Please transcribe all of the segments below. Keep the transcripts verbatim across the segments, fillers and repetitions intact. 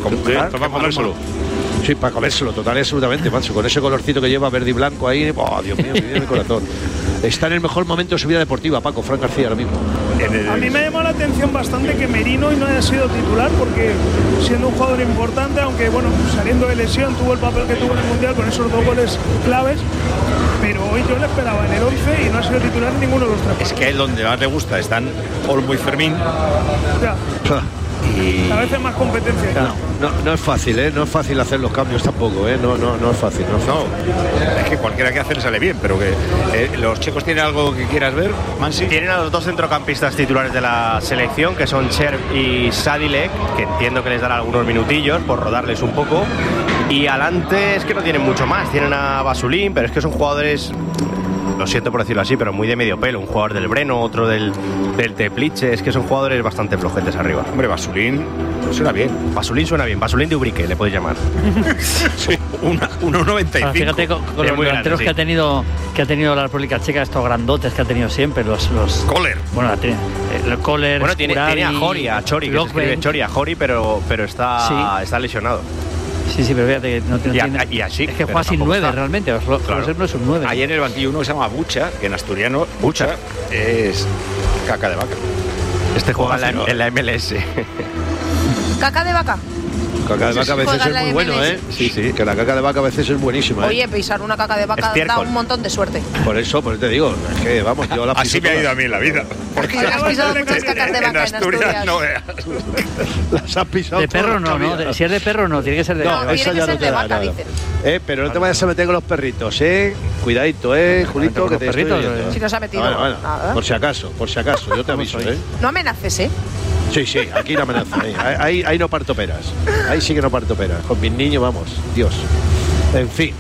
para comérselo. Sí, para comérselo, total y absolutamente, macho. Con ese colorcito que lleva verde y blanco ahí, oh, Dios mío, me viene mi corazón. Está en el mejor momento de su vida deportiva, Paco, Fran García ahora mismo. A mí me llamó la atención bastante que Merino no haya sido titular, porque siendo un jugador importante, aunque bueno, saliendo de lesión, tuvo el papel que tuvo en el Mundial con esos dos goles claves, pero hoy yo le esperaba en el once y no ha sido titular en ninguno de los tres. Es que es donde más le gusta, están Olmo y Fermín. Ya. Y... a veces más competencia. No, no, no es fácil, ¿eh? No es fácil hacer los cambios tampoco, ¿eh? No, no, no es fácil. No, es, fácil. no es que cualquiera que hace le sale bien, pero que eh, los checos tienen algo que quieras ver, Mansi. Tienen a los dos centrocampistas titulares de la selección, que son Cherv y Sadilek, que entiendo que les dará algunos minutillos por rodarles un poco. Y adelante es que no tienen mucho más. Tienen a Basulín, pero es que son jugadores, lo siento por decirlo así, pero muy de medio pelo. Un jugador del Breno, otro del, del Teplice. Es que son jugadores bastante flojetes arriba. Hombre, Basulín suena bien. Basulín suena bien. Basulín de Ubrique, le podéis llamar. Sí, uno noventa y cinco. Fíjate con, con los delanteros sí. que ha tenido que ha tenido la República Checa, estos grandotes que ha tenido siempre, los... los Kohler. Bueno, el Kohler, bueno, tiene, tiene a Jori, a Chori, que se escribe Chori, a Jori, pero, pero está, sí. está lesionado. Sí, sí, pero fíjate que no, no y, a, tiene... y así, es que juega sin nueve, está. realmente. Os lo, claro. no es un nueve. Hay en el banquillo uno que se llama Bucha, que en asturiano Bucha, Bucha es caca de vaca. Este juega en la, en la M L S. ¿Caca de vaca? Caca de vaca a veces es muy bueno, ¿eh? Sí, sí, que la caca de vaca a veces es buenísima. Oye, ¿eh? pisar una caca de vaca da un montón de suerte. Por eso, por eso te digo, es que vamos, yo la piso así me ha ido a mí en la vida. Porque has pisado muchas cacas de vaca en Asturias. No veas. Las has pisado. De perro no, ¿no? De, si es de perro no, tiene que ser de no, vaca. No, tiene que ser de vaca, dicen. Eh, pero no te vayas a meter con los perritos, ¿eh? Cuidadito, ¿eh, Julito? Que te perritos, estoy si no se ha metido. Bueno, bueno, por si acaso, por si acaso, yo te aviso, ¿eh? No amenaces, ¿eh? Sí, sí, aquí no amenaza. ¿eh? Ahí, ahí no parto peras. Ahí sí que no parto peras. Con mis niños, vamos, Dios. En fin.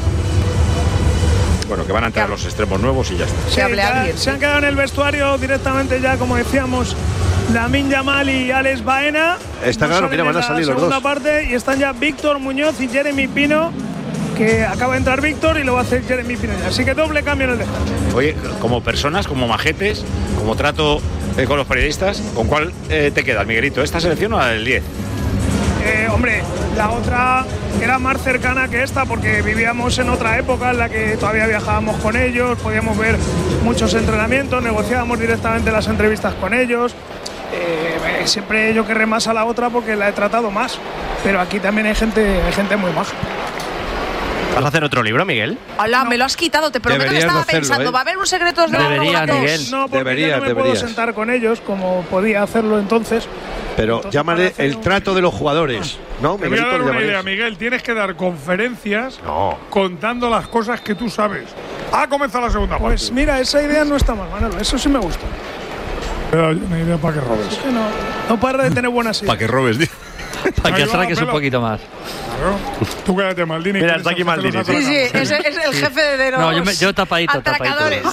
Bueno, que van a entrar los extremos nuevos y ya está. Sí, ya, se han quedado en el vestuario directamente ya, como decíamos, Lamine Yamal y Alex Baena. Está claro, mira, van a salir los dos. Segunda parte y están ya Víctor Muñoz y Jeremy Pino, que acaba de entrar Víctor y lo va a hacer Jeremy Pino ya. Así que doble cambio en el descanso. Oye, como personas, como majetes, como trato eh, con los periodistas, ¿con cuál eh, te quedas, Miguelito? ¿Esta selección o la del diez? Eh, hombre, la otra era más cercana que esta porque vivíamos en otra época en la que todavía viajábamos con ellos, podíamos ver muchos entrenamientos, negociábamos directamente las entrevistas con ellos. Eh, siempre yo querré más a la otra porque la he tratado más, pero aquí también hay gente, hay gente muy maja. ¿Vas a hacer otro libro, Miguel? Hola, no. Me lo has quitado, te prometo que estaba hacerlo, pensando, ¿eh? ¿Va a haber un secreto de Debería, Miguel. No, porque debería, yo no me deberías. puedo sentar con ellos como podía hacerlo entonces. Pero entonces, llámale el un... trato de los jugadores, ¿no? Te voy a dar una idea, Miguel. Tienes que dar conferencias no. contando las cosas que tú sabes. Ha comenzado la segunda parte. Pues mira, esa idea no está mal, Manolo. Eso sí me gusta. Pero hay una idea para que robes. Es que no, no para de tener buenas ideas. Para que robes, tío. Para que atraques un poquito más. Claro. Tú quédate, Maldini. Mira, está aquí Maldini. Sí, sí, es, es el jefe de los no, yo, me, yo tapadito, atracadores.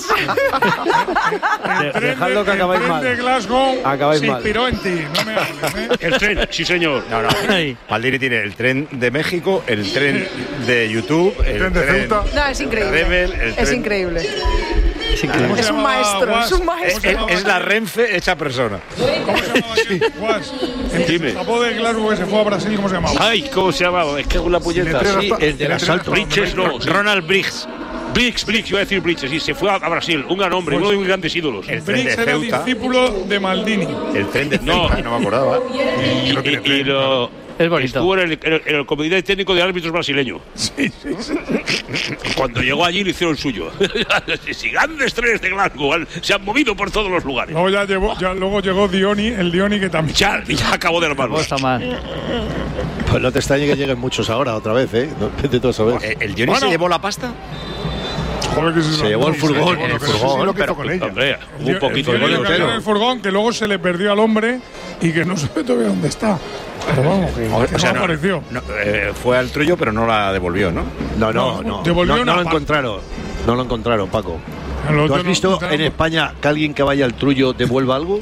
Tapadito. Dejadlo que acabáis mal. El tren de Glasgow acabáis se mal. inspiró en ti. No me hables, ¿eh? El tren, sí señor. No, no. Maldini tiene el tren de México, el tren de YouTube, el, el tren de Ceuta. No, es increíble. Rebel, el es increíble. Es increíble. Es un maestro, es un maestro. Es, es la Renfe hecha persona. ¿Cómo se llamaba aquel? Guas. El escapó de Glasgow que se fue a Brasil, ¿cómo se llamaba? Ay, ¿cómo se llamaba? Es que es una puñeta. Sí, el del asalto. Bridges, no. Ronald Briggs. Briggs, Briggs, iba a decir Bridges, sí, se fue a, a Brasil, un gran hombre, pues, uno de mis grandes ídolos. El tren Briggs de era Ceuta. Discípulo de Maldini. El tren de Ceuta, no, no me acordaba. Y, y, y, y lo, es bonito. Estuvo en el, en, el, en el comité técnico de árbitros brasileño. Sí, sí, sí. Cuando llegó allí lo hicieron suyo. Si grandes trenes de Glasgow se han movido por todos los lugares. Luego ya, llevó, ya luego llegó Dioni, el Dioni que también. Ya, ya acabó de armarlo. No está mal. Pues no te extrañe que lleguen muchos ahora otra vez, ¿eh? No, de todo saber. ¿El, el Dioni bueno, se llevó la pasta? Joder, que se, se llevó el furgón, se, el el furgón, sí, lo que pero, hizo con ella. Hombre, un poquito el, de el, el, el furgón que luego se le perdió al hombre y que no sabe todavía dónde está. Pero vamos, que, o, que o sea, no, no apareció. No, eh, fue al Trullo, pero no la devolvió, ¿no? No, no, no. Devolvió no, no lo parte. encontraron. No lo encontraron, Paco. Lo ¿Tú has visto no, en España que alguien que vaya al Trullo devuelva algo?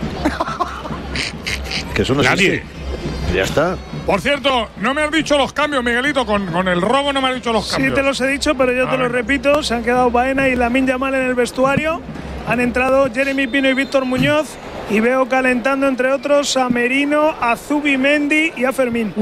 Que eso no Nadie. existe. Ya está. Por cierto, no me has dicho los cambios, Miguelito. Con, con el robo no me has dicho los cambios. Sí, te los he dicho, pero yo a te ver. lo repito. Se han quedado Baena y Lamine Yamal en el vestuario. Han entrado Jeremy Pino y Víctor Muñoz. Y veo calentando, entre otros, a Merino, a Zubimendi y a Fermín.